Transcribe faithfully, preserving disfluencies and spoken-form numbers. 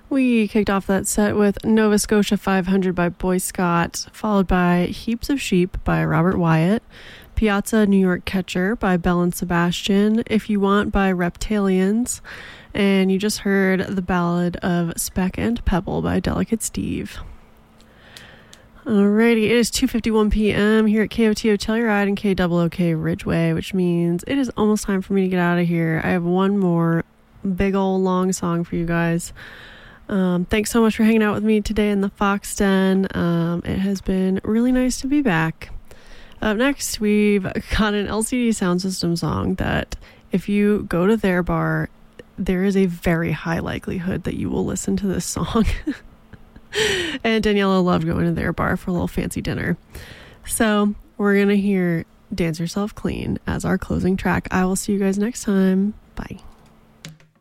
We kicked off that set with Nova Scotia five hundred by Boy Scott, followed by Heaps of Sheep by Robert Wyatt, Piazza New York Catcher by Belle and Sebastian, If You Want by Reptalians, and you just heard the ballad of Speck and Pebble by Delicate Steve. Alrighty, it is two fifty-one p.m. here at K O T O Telluride and K O O K Ridgeway, which means it is almost time for me to get out of here. I have one more big old long song for you guys. Um, thanks so much for hanging out with me today in the Fox Den. Um, it has been really nice to be back. Up next, we've got an L C D Sound System song that if you go to their bar, there is a very high likelihood that you will listen to this song. And Daniela loved going to their bar for a little fancy dinner. So we're going to hear Dance Yourself Clean as our closing track. I will see you guys next time. Bye.